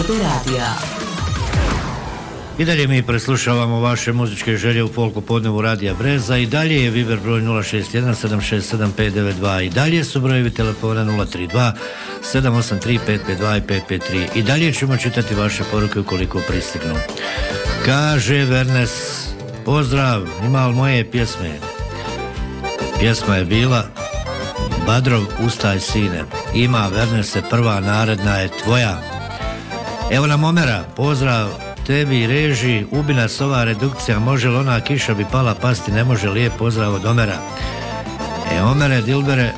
Radija. I dalje mi preslušavamo vaše muzičke želje u Folku podnevu Radija Breza. I dalje je Viber broj 061-767-592. I dalje su brojevi telefona 032 783 552 i 553. I dalje ćemo čitati vaše poruke ukoliko pristignu. Kaže Vernes: pozdrav, ima li moje pjesme? Pjesma je bila Badrov ustaj sine. Ima Vernese, prva, naredna je tvoja. Evo nam Omera, pozdrav tebi reži, ubi nas ova redukcija, može li ona kiša bi pala pasti, ne može, lijep pozdrav od Omera. Omere, Dilbere,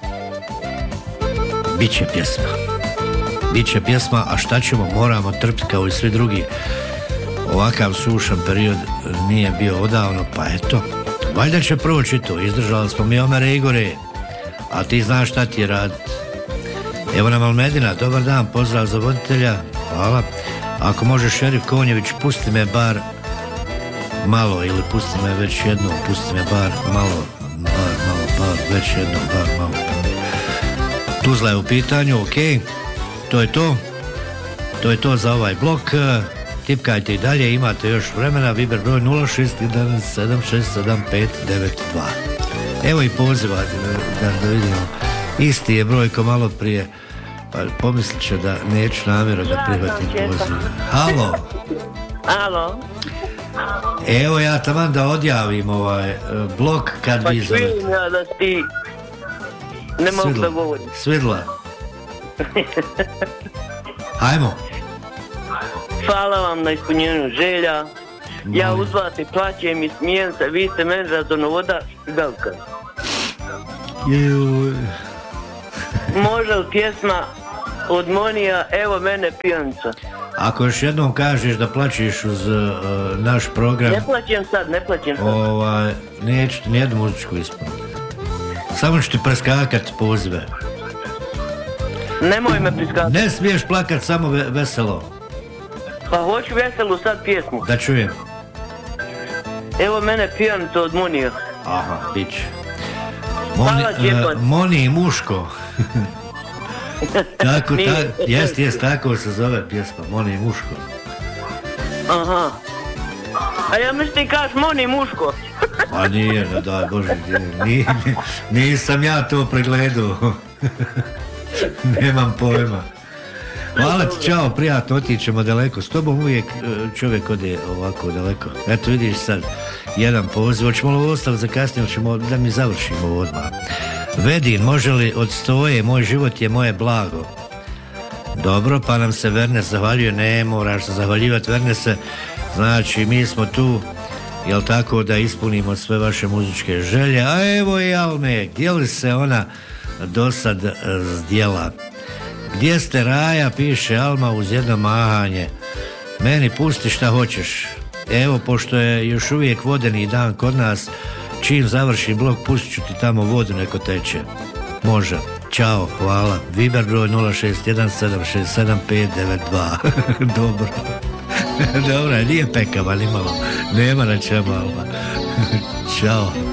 biće pjesma, a šta ćemo, moramo trpiti kao i svi drugi. Ovakav sušan period nije bio odavno, pa eto, valjda će proći to, izdržali smo mi Omere Igore, a ti znaš šta ti je raditi. Evo nam Almedina, dobar dan, pozdrav za voditelja, hvala. Ako može Šerif Konjević, pusti me bar malo, ili pusti me već jednom, pusti me bar malo, već jednom, bar malo. Tuzla je u pitanju, ok, to je to za ovaj blok. Tipkajte i dalje, imate još vremena. Viber broj 061767592. Evo i poziva da vidimo. Isti je broj ko malo prije, pa pomislit će da neću namjerno da prihvatim poziv. Halo. Evo ja taman da odjavim ovaj blok kad vi zovete. Pa čujem ja da ti ne mogu da govorim. Svidla. Hajmo. Hvala vam na ispunjenju želja. Ja uz vas i plaćem i smijem se, vi ste meni razonovoda špidavka. Može li pjesma od Monija, evo mene pijanica? Ako još jednom kažeš da plaćeš uz naš program... Ne plaćem sad. Neću ti nijednu muzičku ispuniti. Samo ću ti preskakati pozive. Nemoj me preskakati. Ne smiješ plakat, samo veselo. Pa hoću veselu sad pjesmu. Da čujem. Evo mene pijanica od Monija. Aha, bit će. Moni muško. Jest, tako se zove pjesma, Moni muško. Aha. A ja mislim ti kažeš Moni muško. Pa nije, daj Bože, nisam ja to pregledao. Nemam pojma. Hvala ti, čao, prijatno, otićemo daleko. S tobom uvijek čovjek ode ovako daleko. Eto vidiš sad, jedan poziv. Hoćemo li ovo ostaviti za kasnije, hoćemo da mi završimo odmah. Vedin, može li od stoje, moj život je moje blago. Dobro, pa nam se Vernes zahvaljuje. Ne moraš se zahvaljivati, Vernese. Znači, mi smo tu, jel tako, da ispunimo sve vaše muzičke želje. A evo i Alme, gdje li se ona do sad zdjela? Gdje ste Raja, piše Alma uz jedno mahanje. Meni pusti šta hoćeš. Evo, pošto je još uvijek vodeni dan kod nas, čim završi blok, pustit ću ti tamo vodu, neko teče. Može. Ćao, hvala. Viber broj 061767592. Dobro. Dobro, nije pekava, ni malo. Nema na čemu, Alma. Ćao.